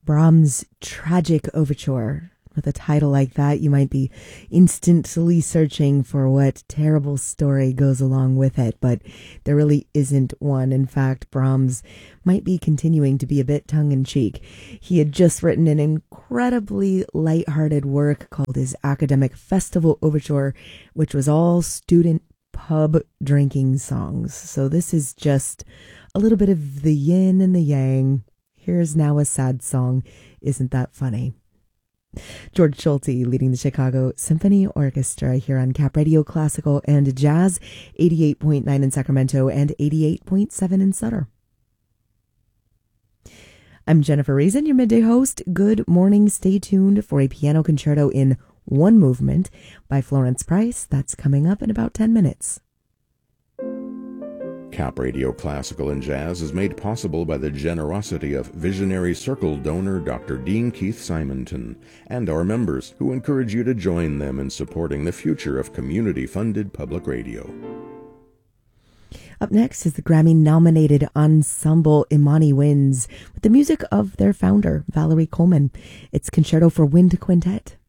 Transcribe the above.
Brahms' Tragic Overture. With a title like that, you might be instantly searching for what terrible story goes along with it, but there really isn't one. In fact, Brahms might be continuing to be a bit tongue-in-cheek. He had just written an incredibly lighthearted work called his Academic Festival Overture, which was all student pub drinking songs. So this is just a little bit of the yin and the yang. Here's now a sad song. Isn't that funny? George Schulte leading the Chicago Symphony Orchestra here on Cap Radio Classical and Jazz, 88.9 in Sacramento and 88.7 in Sutter. I'm Jennifer Reason, your midday host. Good morning. Stay tuned for a piano concerto in one movement by Florence Price. That's coming up in about 10 minutes. Cap Radio Classical and Jazz is made possible by the generosity of visionary Circle donor Dr. Dean Keith Simonton and our members, who encourage you to join them in supporting the future of community-funded public radio. Up next is the Grammy-nominated ensemble Imani Winds with the music of their founder, Valerie Coleman. It's Concerto for Wind Quintet.